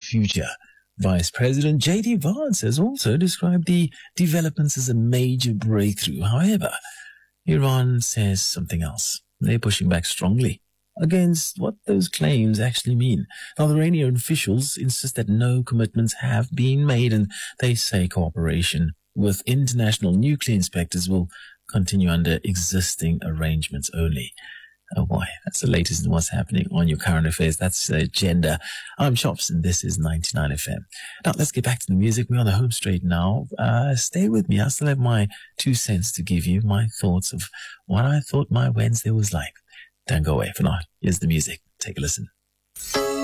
future. Vice President J.D. Vance has also described the developments as a major breakthrough. However, Iran says something else. They're pushing back strongly against what those claims actually mean. Now, the Iranian officials insist that no commitments have been made, and they say cooperation with international nuclear inspectors will continue under existing arrangements only. Oh boy, that's the latest in what's happening on your current affairs. That's the agenda. I'm Chops, and this is 99 FM. Now, let's get back to the music. We're on the home straight now. Stay with me. I still have my 2 cents to give you, my thoughts of what I thought my Wednesday was like. Don't go away for now. Here's the music. Take a listen.